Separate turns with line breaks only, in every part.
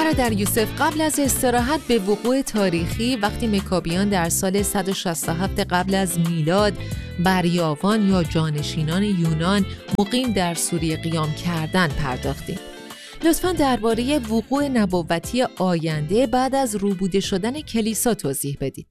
برادر یوسف، قبل از استراحت به وقوع تاریخی وقتی مکابیان در سال 167 قبل از میلاد بر یاوان یا جانشینان یونان مقیم در سوریه قیام کردن پرداختیم. لطفاً درباره وقوع نبوتی آینده بعد از روبوده شدن کلیسا توضیح بدید.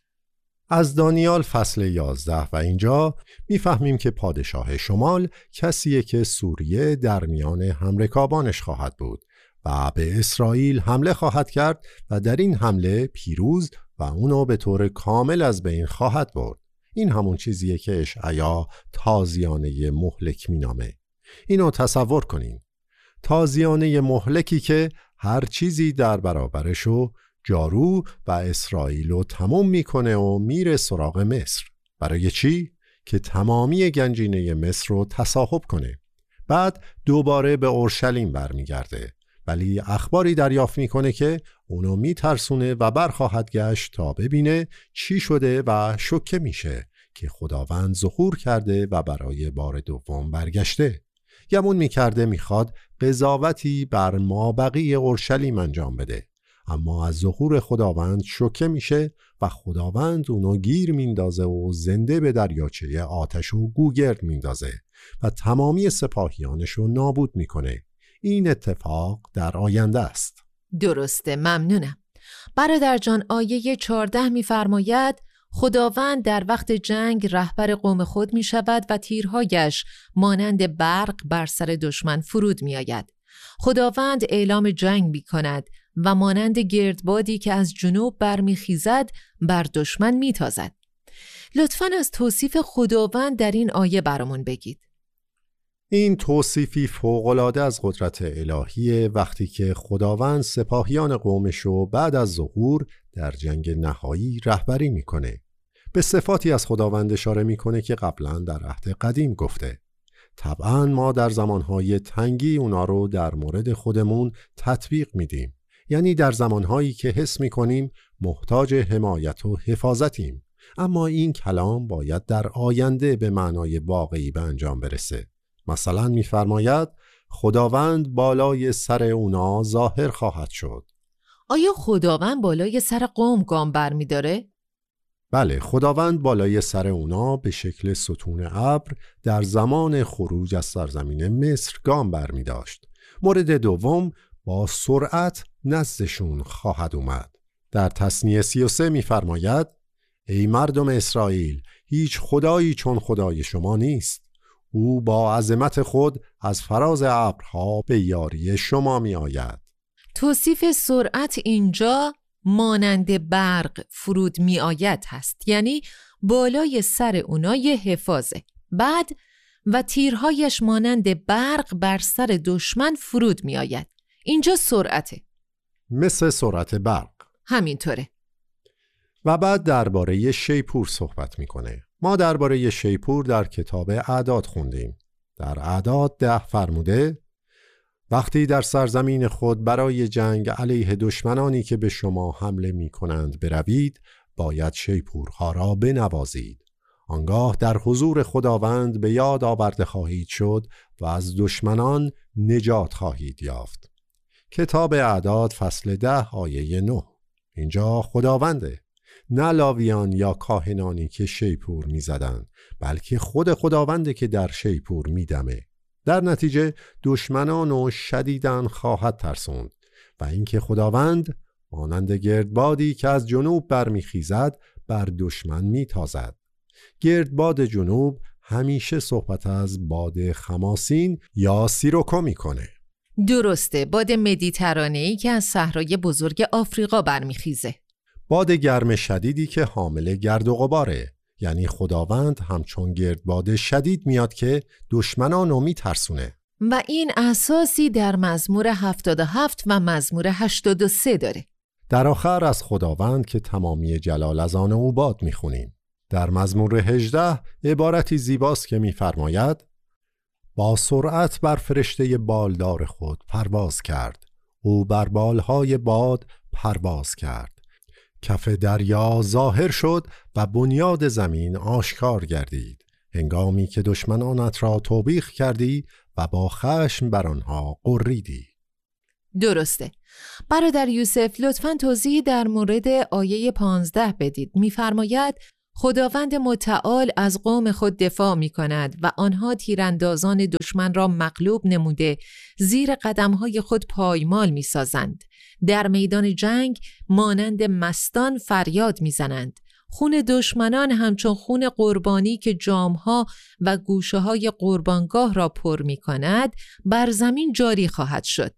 از دانیال فصل 11 و اینجا میفهمیم که پادشاه شمال کسیه که سوریه در میان همرکابانش خواهد بود و به اسرائیل حمله خواهد کرد و در این حمله پیروز و اونو به طور کامل از بین خواهد برد. این همون چیزیه که اشعیا تازیانه مهلک مینامه. اینو تصور کنین، تازیانه مهلکی که هر چیزی در برابرشو جارو و اسرائیلو تمام میکنه و میره سراغ مصر. برای چی؟ که تمامی گنجینه مصر رو تصاحب کنه. بعد دوباره به اورشلیم برمیگرده، ولی اخباری دریافت میکنه که اونو میترسونه و برخواهد گشت تا ببینه چی شده و شوکه میشه که خداوند ظهور کرده و برای بار دوم برگشته. گمون میکرده میخواد قضاوتی بر مابقی اورشلیم انجام بده، اما از ظهور خداوند شوکه میشه و خداوند اونو گیر میندازه و زنده به دریاچه آتش و گوگرد میندازه و تمامی سپاهیانشو نابود میکنه. این اتفاق در آینده است.
درسته، ممنونم. برادر جان، آیه 14 میفرماید خداوند در وقت جنگ رهبر قوم خود می شود و تیرهایش مانند برق بر سر دشمن فرود می آید. خداوند اعلام جنگ می کند و مانند گردبادی که از جنوب برمی خیزد بر دشمن می تازد. لطفاً از توصیف خداوند در این آیه برامون بگید.
این توصیفی فوق‌العاده از قدرت الهیه وقتی که خداوند سپاهیان قومشو بعد از ظهور در جنگ نهایی رهبری میکنه. به صفاتی از خداوند اشاره میکنه که قبلا در عهد قدیم گفته. طبعا ما در زمانهای تنگی اونا رو در مورد خودمون تطبیق میدیم، یعنی در زمانهایی که حس میکنیم محتاج حمایت و حفاظتیم، اما این کلام باید در آینده به معنای واقعی به انجام برسه. مثلا میفرماید خداوند بالای سر اونا ظاهر خواهد شد.
آیا خداوند بالای سر قوم گام بر می داره؟
بله، خداوند بالای سر اونا به شکل ستون ابر در زمان خروج از سرزمین مصر گام بر می داشت. مورد دوم، با سرعت نزدشون خواهد اومد. در تثنیه 33 میفرماید ای مردم اسرائیل، هیچ خدایی چون خدای شما نیست. او با عظمت خود از فراز ابرها به یاری شما می آید.
توصیف سرعت اینجا مانند برق فرود می آید هست، یعنی بالای سر اونا یه حفاظه. بعد و تیرهایش مانند برق بر سر دشمن فرود می آید. اینجا سرعته،
مثل سرعت برق.
همینطوره.
و بعد درباره شیپور صحبت میکنه. ما درباره شیپور در کتاب اعداد خوندیم. در اعداد 10 فرموده وقتی در سرزمین خود برای جنگ علیه دشمنانی که به شما حمله میکنند بروید، باید شیپورها را بنوازید. آنگاه در حضور خداوند به یاد آورده خواهید شد و از دشمنان نجات خواهید یافت. کتاب اعداد فصل 10 آیه 9. اینجا خداونده، نه لاویان یا کاهنانی که شیپور می زدن، بلکه خود خداونده که در شیپور می دمه. در نتیجه دشمنانو شدیداً خواهد ترسوند و اینکه خداوند مانند گردبادی که از جنوب برمی خیزد بر دشمن می تازد. گردباد جنوب همیشه صحبت از باد خماسین یا سیروکو می کنه.
درسته، باد مدیترانه‌ای که از صحرای بزرگ آفریقا برمیخیزه.
باد گرم شدیدی که حامل گرد و غباره، یعنی خداوند همچون گردباد شدید میاد که دشمنانو میترسونه.
و این اساسی در مزمور 77 و مزمور 83 داره.
در آخر از خداوند که تمامی جلال از آن او باد میخونیم. در مزمور 18 عبارتی زیباست که میفرماید با سرعت بر فرشته بالدار خود پرواز کرد، او بر بالهای باد پرواز کرد. کف دریا ظاهر شد و بنیاد زمین آشکار گردید، هنگامی که دشمنانت را توبیخ کردی و با خشم بر آنها غریدی.
درسته. برادر یوسف لطفاً توضیحی در مورد آیه 15 بدید. می‌فرماید خداوند متعال از قوم خود دفاع می‌کند و آنها تیراندازان دشمن را مغلوب نموده زیر قدم‌های خود پایمال می‌سازند. در میدان جنگ مانند مستان فریاد می‌زنند. خون دشمنان همچون خون قربانی که جامها و گوشه‌های قربانگاه را پر می‌کند بر زمین جاری خواهد شد.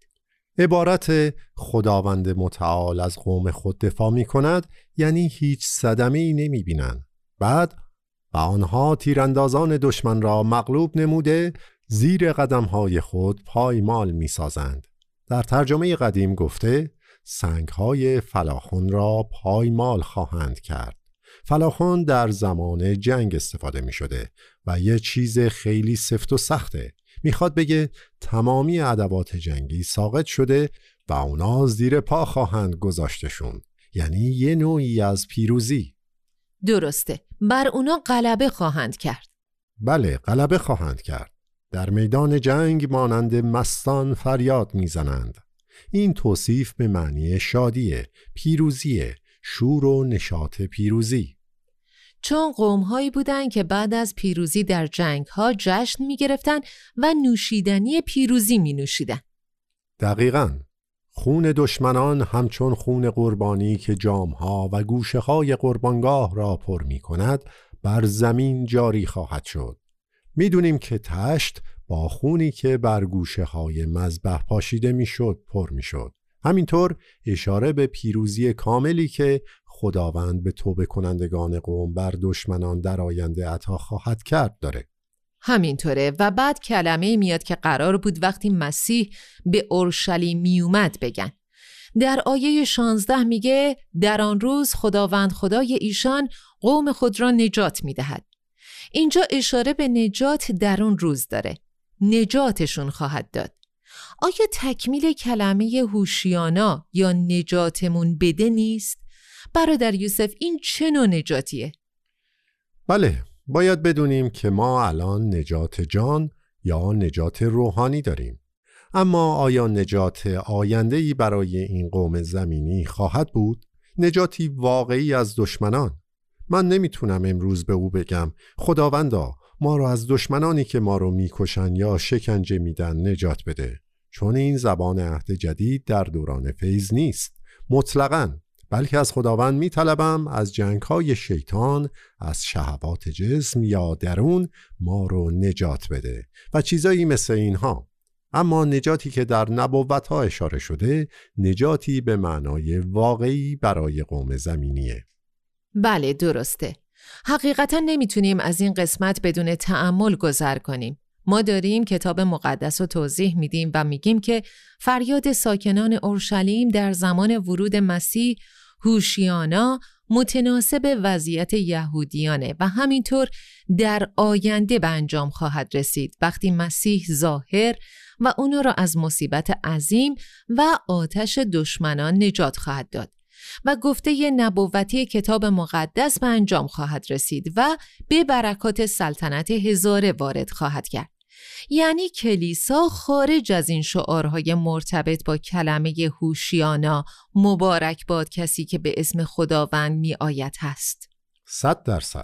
عبارت خداوند متعال از قوم خود دفاع می‌کند یعنی هیچ صدمه‌ای نمی‌بینند. بعد و آنها تیراندازان دشمن را مغلوب نموده زیر قدم‌های خود پایمال می‌سازند. در ترجمه قدیم گفته سنگ‌های فلاخن را پایمال خواهند کرد. فلاخن در زمان جنگ استفاده می شده و یه چیز خیلی سفت و سخته. میخواد بگه تمامی ادوات جنگی ساقط شده و اونا زیر پا خواهند گذاشتشون، یعنی یه نوعی از پیروزی.
درسته، بر اونا غلبه خواهند کرد.
بله، غلبه خواهند کرد. در میدان جنگ مانند مستان فریاد میزنند. این توصیف به معنی شادیه، پیروزیه، شور و نشاط پیروزی.
چون قوم‌هایی بودند که بعد از پیروزی در جنگ‌ها جشن می‌گرفتند و نوشیدنی پیروزی می‌نوشیدند.
دقیقاً. خون دشمنان همچون خون قربانی که جام‌ها و گوشه‌های قربانگاه را پر می‌کند بر زمین جاری خواهد شد. می‌دونیم که تشت با خونی که بر گوشه‌های مذبح پاشیده می‌شد پر می‌شد. همینطور اشاره به پیروزی کاملی که خداوند به توبه کنندگان قوم بر دشمنان در آینده عطا خواهد کرد داره.
همینطوره. و بعد کلمه میاد که قرار بود وقتی مسیح به اورشلیم میومد بگن. در آیه 16 میگه در آن روز خداوند خدای ایشان قوم خود را نجات میدهد. اینجا اشاره به نجات در اون روز داره. نجاتشون خواهد داد. آیا تکمیل کلمه هوشیانا یا نجاتمون بده نیست؟ برادر یوسف این چه نوع نجاتیه؟
بله، باید بدونیم که ما الان نجات جان یا نجات روحانی داریم. اما آیا نجات آینده‌ای برای این قوم زمینی خواهد بود؟ نجاتی واقعی از دشمنان؟ من نمیتونم امروز به او بگم خداوندا ما رو از دشمنانی که ما رو میکشن یا شکنجه میدن نجات بده، چون این زبان عهد جدید در دوران فیض نیست مطلقاً، بلکه از خداوند میطلبم از جنگ‌های شیطان، از شهوات جسم یا درون ما رو نجات بده و چیزایی مثل اینها. اما نجاتی که در نبوت‌ها اشاره شده نجاتی به معنای واقعی برای قوم زمینیه.
بله درسته. حقیقتا نمیتونیم از این قسمت بدون تأمل گذر کنیم. ما داریم کتاب مقدس رو توضیح میدیم و میگیم که فریاد ساکنان اورشلیم در زمان ورود مسیح هوشیانا متناسب وضعیت یهودیانه و همینطور در آینده به انجام خواهد رسید وقتی مسیح ظاهر و اونو را از مصیبت عظیم و آتش دشمنان نجات خواهد داد و گفته نبوتی کتاب مقدس به انجام خواهد رسید و به برکات سلطنت هزاره وارد خواهد کرد. یعنی کلیسا خارج از این شعارهای مرتبط با کلمه هوشیانا مبارک باد کسی که به اسم خداوند می آید هست.
100%.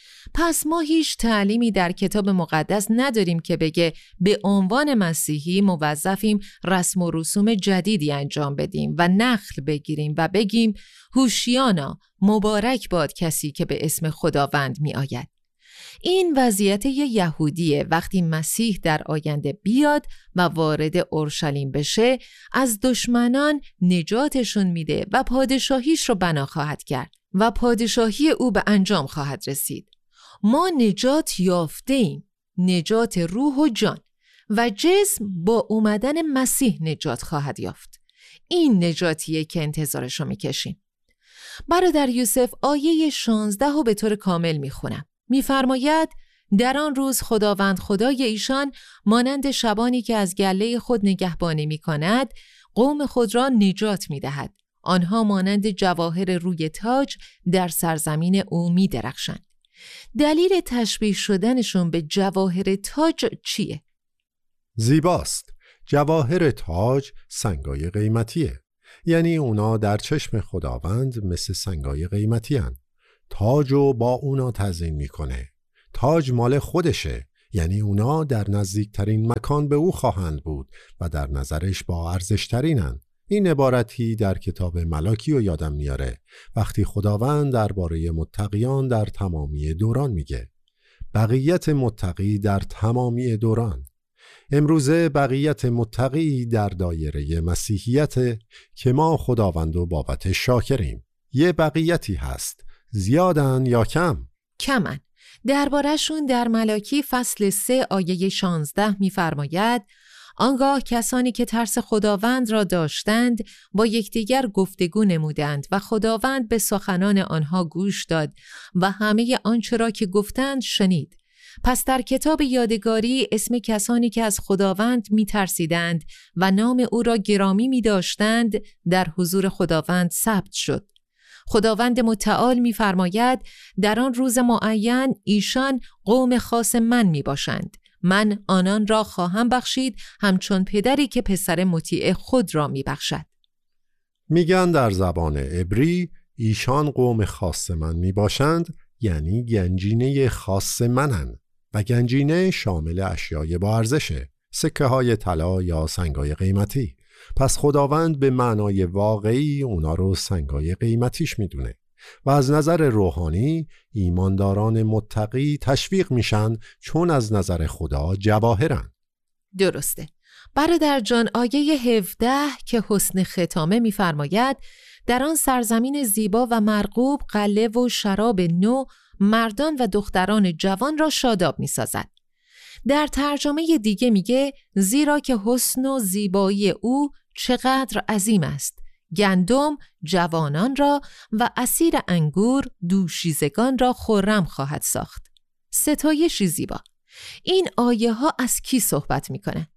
پس ما هیچ تعلیمی در کتاب مقدس نداریم که بگه به عنوان مسیحی موظفیم رسم و رسوم جدیدی انجام بدیم و نخل بگیریم و بگیم هوشیانا مبارک باد کسی که به اسم خداوند می آید. این وضعیت یهودیه. وقتی مسیح در آینده بیاد و وارد اورشلیم بشه از دشمنان نجاتشون میده و پادشاهیش رو بنا خواهد کرد و پادشاهی او به انجام خواهد رسید. ما نجات یافته ایم، نجات روح و جان و جسم با اومدن مسیح نجات خواهد یافت. این نجاتیه که انتظارشو میکشیم. برادر یوسف آیه 16 رو به طور کامل میخونم. میفرماید در آن روز خداوند خدای ایشان مانند شبانی که از گله خود نگهبانی میکند قوم خود را نجات میدهد. آنها مانند جواهر روی تاج در سرزمین او میدرخشند. دلیل تشبیه شدنشون به جواهر تاج چیه؟
زیباست. جواهر تاج سنگای قیمتیه، یعنی اونا در چشم خداوند مثل سنگای قیمتی هن. تاجو با اونا تزیین میکنه. تاج مال خودشه، یعنی اونا در نزدیکترین مکان به او خواهند بود و در نظرش با ارزشترینن. این عبارتی در کتاب ملاکی رو یادم میاره وقتی خداوند درباره متقیان در تمامی دوران میگه. بقیت متقی در تمامی دوران. امروزه بقیت متقی در دایره مسیحیت که ما خداوند و بابت شاکریم. یه بقیتی هست، زیادن یا کم؟
کمن. درباره‌شون در ملاکی فصل 3 آیه 16 می‌فرماید: آنگاه کسانی که ترس خداوند را داشتند با یکدیگر گفتگو نمودند و خداوند به سخنان آنها گوش داد و همه آنچه را که گفتند شنید. پس در کتاب یادگاری اسم کسانی که از خداوند می‌ترسیدند و نام او را گرامی می‌داشتند در حضور خداوند ثبت شد. خداوند متعال می‌فرماید در آن روز معین ایشان قوم خاص من میباشند. من آنان را خواهم بخشید همچون پدری که پسر مطیع خود را میبخشد.
میگن در زبان عبری ایشان قوم خاص من میباشند، یعنی گنجینه خاص منن و گنجینه شامل اشیای با ارزشه، سکه های طلا یا سنگای قیمتی. پس خداوند به معنای واقعی اونا رو سنگای قیمتیش میدونه و از نظر روحانی ایمانداران متقی تشویق میشن چون از نظر خدا جواهرن.
درسته. برادر جان آیه 17 که حسن ختامه میفرماید در آن سرزمین زیبا و مرغوب قله و شراب نو مردان و دختران جوان را شاداب میسازد. در ترجمه دیگه میگه زیرا که حسن و زیبایی او چقدر عظیم است، گندم جوانان را و عصیر انگور دوشیزگان را خرم خواهد ساخت. ستایشی زیبا. این آیه ها از کی صحبت میکنه؟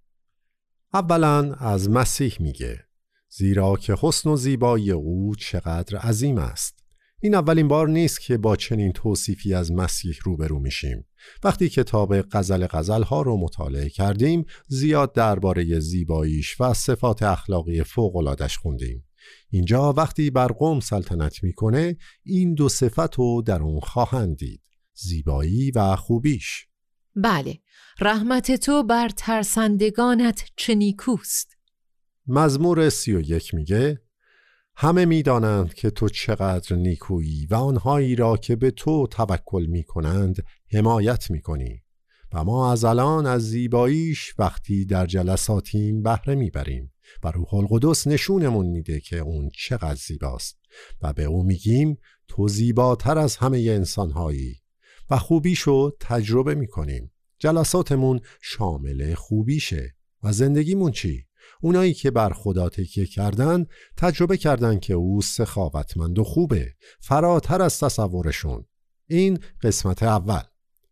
اولا از مسیح میگه زیرا که حسن و زیبایی او چقدر عظیم است. این اولین بار نیست که با چنین توصیفی از مسیح روبرو میشیم. وقتی کتاب غزل ها رو مطالعه کردیم زیاد درباره زیباییش و صفات اخلاقی فوق‌العاده‌اش خوندیم. اینجا وقتی بر قوم سلطنت میکنه این دو صفت رو در اون خواهند دید، زیبایی و خوبیش.
بله، رحمت تو بر ترسندگانت چه نیکوست.
مزمور 31 میگه همه میدانند که تو چقدر نیکویی و آنهایی را که به تو توکل میکنند حمایت میکنی و ما از الان از زیباییش وقتی در جلساتیم بهره میبریم و روح القدس نشونمون میده که اون چقدر زیباست و به او میگیم تو زیباتر از همه انسانهایی و خوبیشو تجربه میکنیم. جلساتمون شامل خوبیشه و زندگیمون چی؟ اونایی که بر خدا تکیه کردن تجربه کردن که او سخاوتمند و خوبه، فراتر از تصورشون. این قسمت اول.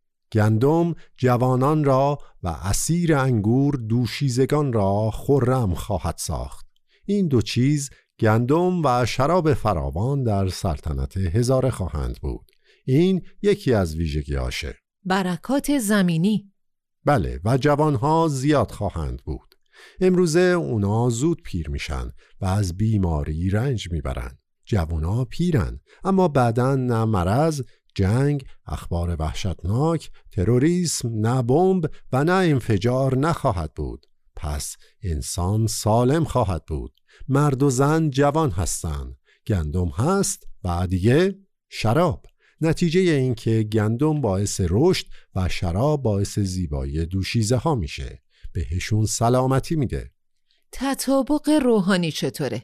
گندم جوانان را و عصیر انگور دوشیزگان را خرم خواهد ساخت. این دو چیز گندم و شراب فراوان در سلطنت هزاره خواهند بود. این یکی از ویژگی‌هاشه.
برکات زمینی.
بله، و جوانها زیاد خواهند بود. امروزه اونا زود پیر میشن و از بیماری رنج میبرن. جوانا پیرن اما بعداً نه مرض، جنگ، اخبار وحشتناک، تروریسم، نه بمب و نه انفجار نخواهد بود. پس انسان سالم خواهد بود. مرد و زن جوان هستن. گندم هست و دیگه شراب. نتیجه این که گندم باعث رشد و شراب باعث زیبایی دوشیزه ها میشه. بهشون سلامتی میده.
تطابق روحانی چطوره؟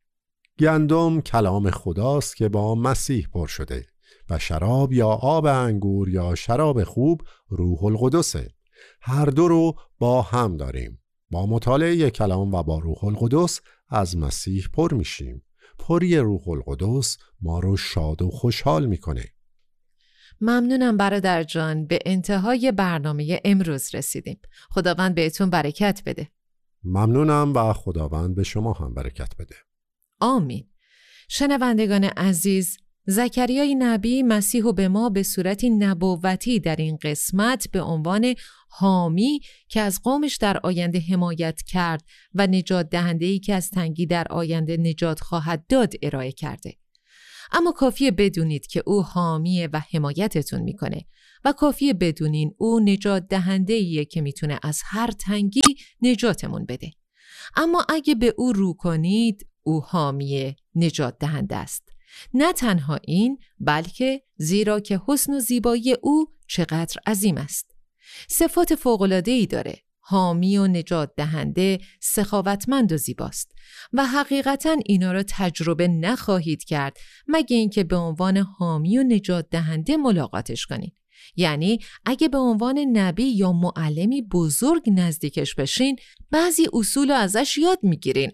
گندم کلام خداست که با مسیح پر شده و شراب یا آب انگور یا شراب خوب روح القدسه. هر دو رو با هم داریم. با مطالعه کلام و با روح القدس از مسیح پر میشیم. پری روح القدس ما رو شاد و خوشحال میکنه.
ممنونم برادر جان. به انتهای برنامه امروز رسیدیم. خداوند بهتون برکت بده.
ممنونم و خداوند به شما هم برکت بده.
آمین. شنوندگان عزیز، زکریای نبی مسیح به ما به صورتی نبوتی در این قسمت به عنوان حامی که از قومش در آینده حمایت کرد و نجات دهنده‌ای که از تنگی در آینده نجات خواهد داد ارائه کرده. اما کافیه بدونید که او حامیه و حمایتتون میکنه و کافیه بدونین او نجات دهنده‌ایه که میتونه از هر تنگی نجاتمون بده. اما اگه به او رو کنید، او حامی نجات دهنده است. نه تنها این، بلکه زیرا که حسن و زیبایی او چقدر عظیم است. صفات فوق‌العاده‌ای داره. حامی و نجات دهنده، سخاوتمند و زیباست و حقیقتاً اینا رو تجربه نخواهید کرد مگه اینکه به عنوان حامی و نجات دهنده ملاقاتش کنید. یعنی اگه به عنوان نبی یا معلمی بزرگ نزدیکش بشین، بعضی اصول ازش یاد میگیرین،